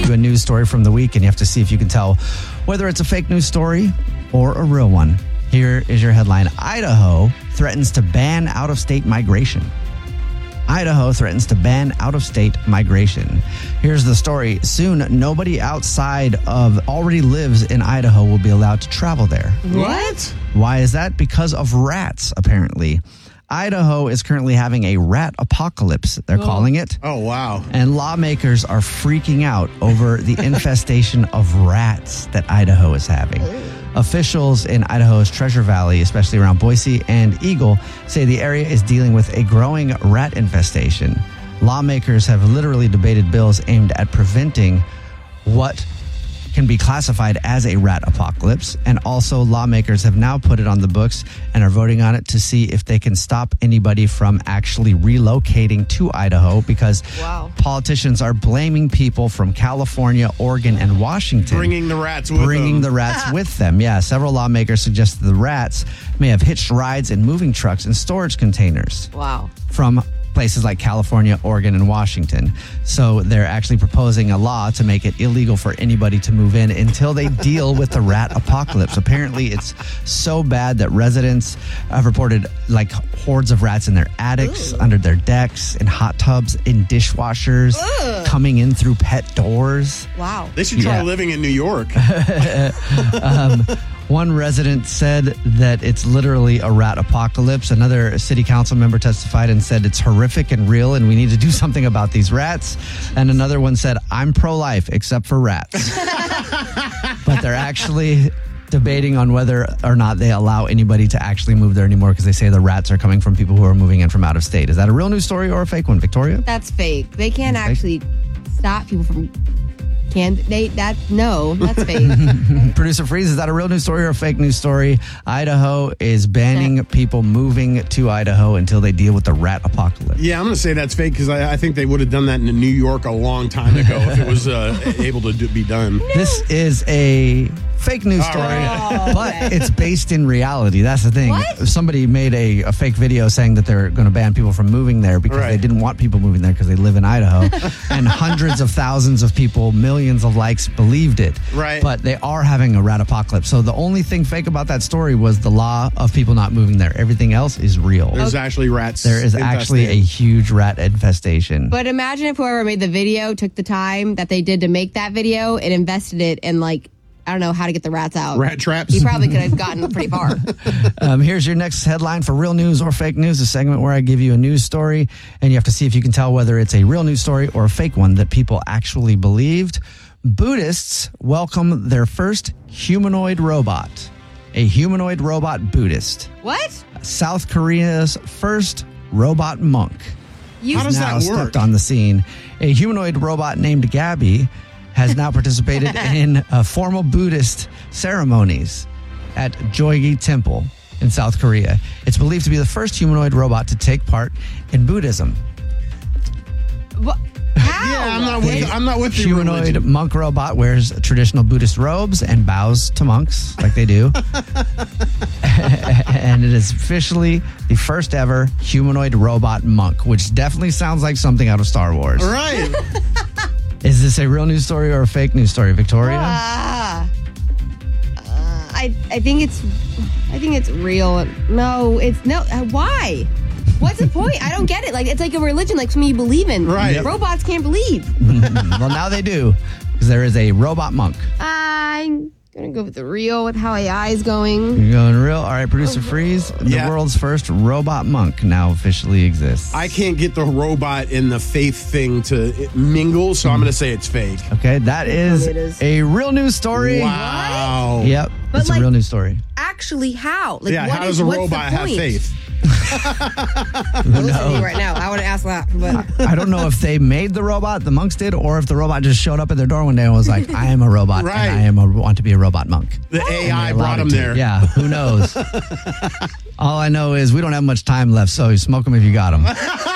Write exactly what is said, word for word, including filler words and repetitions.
you a news story from the week, and you have to see if you can tell whether it's a fake news story or a real one. Here is your headline. Idaho threatens to ban out-of-state migration. Idaho threatens to ban out-of-state migration. Here's the story. Soon, nobody outside of already lives in Idaho will be allowed to travel there. What? Why is that? Because of rats, apparently. Idaho is currently having a rat apocalypse, they're oh. calling it. Oh, wow. And lawmakers are freaking out over the infestation of rats that Idaho is having. Officials in Idaho's Treasure Valley, especially around Boise and Eagle, say the area is dealing with a growing rat infestation. Lawmakers have literally debated bills aimed at preventing what can be classified as a rat apocalypse, and also lawmakers have now put it on the books and are voting on it to see if they can stop anybody from actually relocating to Idaho, because wow. politicians are blaming people from California, Oregon, and Washington bringing the rats with bringing them. the rats with them. Yeah, several lawmakers suggested the rats may have hitched rides in moving trucks and storage containers. Wow. From places like California, Oregon, and Washington. So they're actually proposing a law to make it illegal for anybody to move in until they deal with the rat apocalypse. Apparently, it's so bad that residents have reported like hordes of rats in their attics, Ooh. under their decks, in hot tubs, in dishwashers, Ugh. coming in through pet doors. Wow. They should try yeah. living in New York. um, One resident said that it's literally a rat apocalypse. Another city council member testified and said it's horrific and real and we need to do something about these rats. And another one said, I'm pro-life except for rats. But they're actually debating on whether or not they allow anybody to actually move there anymore, because they say the rats are coming from people who are moving in from out of state. Is that a real news story or a fake one, Victoria? That's fake. They can't actually stop people from... Can they? That no, that's fake. Producer Freeze, is that a real news story or a fake news story? Idaho is banning people moving to Idaho until they deal with the rat apocalypse. Yeah, I'm going to say that's fake because I, I think they would have done that in New York a long time ago if it was uh, able to do, be done. No. This is a fake news story, right. but it's based in reality. That's the thing. What? Somebody made a, a fake video saying that they're going to ban people from moving there because right. they didn't want people moving there because they live in Idaho. And hundreds of thousands of people, millions of likes, believed it. Right. But they are having a rat apocalypse. So the only thing fake about that story was the law of people not moving there. Everything else is real. There's okay. actually rats. There is actually a huge rat infestation. But imagine if whoever made the video took the time that they did to make that video and invested it in, like, I don't know how to get the rats out. Rat traps. You probably could have gotten pretty far. um, here's your next headline for Real News or Fake News, a segment where I give you a news story, and you have to see if you can tell whether it's a real news story or a fake one that people actually believed. Buddhists welcome their first humanoid robot. A humanoid robot Buddhist. What? South Korea's first robot monk. You How does now that work? stepped on the scene. A humanoid robot named Gabby has now participated in uh, formal Buddhist ceremonies at Jogi Temple in South Korea. It's believed to be the first humanoid robot to take part in Buddhism. What? How? Yeah, I'm not with. I'm not with the Humanoid religion. monk robot wears traditional Buddhist robes and bows to monks like they do. And it is officially the first ever humanoid robot monk, which definitely sounds like something out of Star Wars. Right. Is this a real news story or a fake news story, Victoria? Ah. Uh, I I think it's I think it's real. No, it's no. Uh, why? What's the point? I don't get it. Like, it's like a religion, like something you believe in. Right. Yep. Robots can't believe. Well, now they do, because there is a robot monk. I'm gonna go with the real with how A I is going. You're going real? All right, Producer Freeze. The Yeah. world's first robot monk now officially exists. I can't get the robot and the faith thing to mingle, so I'm going to say it's fake. Okay, that is, it is. a real news story. Wow. Yep, But it's like- a real news story. Actually, how? Like, Yeah, what how is- does a what's the robot have point? faith? Listen to me right now. I would ask that, but I don't know if they made the robot, the monks did, or if the robot just showed up at their door one day and was like, I am a robot, Right. and I am a, want to be a robot monk. The A I And they allowed brought it him to. there. Yeah, who knows? All I know is we don't have much time left, so smoke them if you got them.